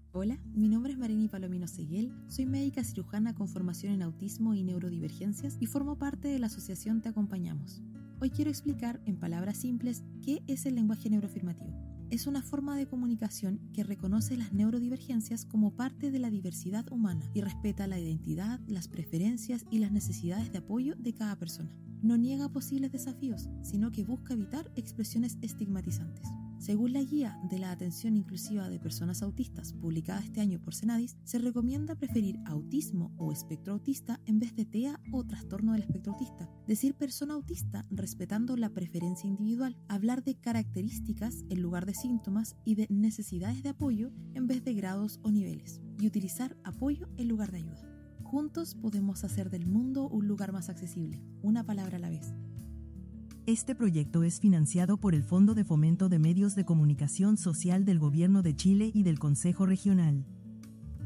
Hola, mi nombre es Marini Palomino Seguel, soy médica cirujana con formación en autismo y neurodivergencias y formo parte de la asociación Te Acompañamos. Hoy quiero explicar, en palabras simples, qué es el lenguaje neuroafirmativo. Es una forma de comunicación que reconoce las neurodivergencias como parte de la diversidad humana y respeta la identidad, las preferencias y las necesidades de apoyo de cada persona. No niega posibles desafíos, sino que busca evitar expresiones estigmatizantes. Según la Guía de la Atención Inclusiva de Personas Autistas, publicada este año por Senadis, se recomienda preferir autismo o espectro autista en vez de TEA o trastorno del espectro autista. Decir persona autista respetando la preferencia individual, hablar de características en lugar de síntomas y de necesidades de apoyo en vez de grados o niveles, y utilizar apoyo en lugar de ayuda. Juntos podemos hacer del mundo un lugar más accesible, una palabra a la vez. Este proyecto es financiado por el Fondo de Fomento de Medios de Comunicación Social del Gobierno de Chile y del Consejo Regional.